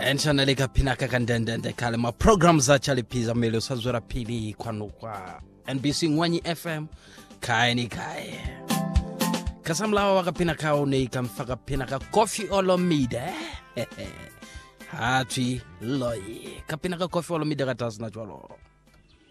Enshana leka pinaka kandende kalema programs za chalipiza mele usazura pili kwa NBC Ngwanyi FM kaini kae. Kasamlawa waka pinaka one kamfaka pinaka Koffi Olomide. Hati loyi. Kapinaka Koffi Olomide katas na chwalo.